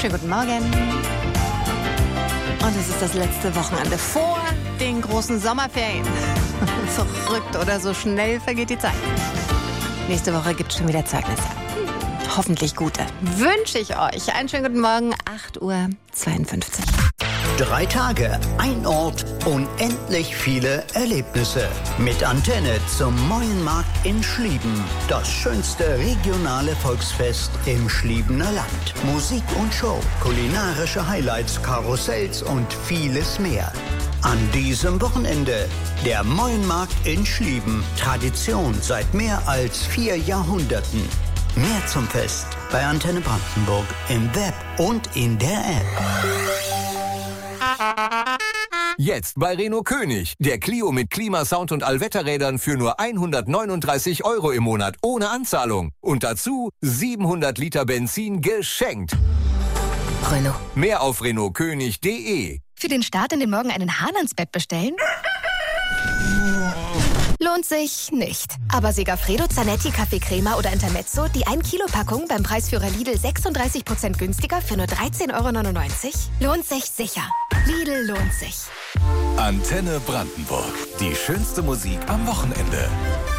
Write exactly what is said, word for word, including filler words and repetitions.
Schönen guten Morgen. Und es ist das letzte Wochenende vor den großen Sommerferien. Verrückt, oder so schnell vergeht die Zeit. Nächste Woche gibt es schon wieder Zeugnisse. Hoffentlich gute. Wünsche ich euch. Einen schönen guten Morgen, acht Uhr zweiundfünfzig. Drei Tage, ein Ort, unendlich viele Erlebnisse. Mit Antenne zum Meuenmarkt in Schlieben. Das schönste regionale Volksfest im Schliebener Land. Musik und Show, kulinarische Highlights, Karussells und vieles mehr. An diesem Wochenende der Meuenmarkt in Schlieben. Tradition seit mehr als vier Jahrhunderten. Mehr zum Fest bei Antenne Brandenburg im Web und in der App. Jetzt bei Renault König. Der Clio mit Klimasound und Allwetterrädern für nur hundertneununddreißig Euro im Monat ohne Anzahlung. Und dazu siebenhundert Liter Benzin geschenkt. Renault. Mehr auf renault könig punkt de. Für den Start in den Morgen einen Hahn ans Bett bestellen? Lohnt sich nicht. Aber Segafredo, Zanetti, Kaffee Crema oder Intermezzo, die ein Kilo Packung beim Preisführer Lidl sechsunddreißig Prozent günstiger für nur dreizehn Euro neunundneunzig? Lohnt sich sicher. Lidl lohnt sich. Antenne Brandenburg. Die schönste Musik am Wochenende.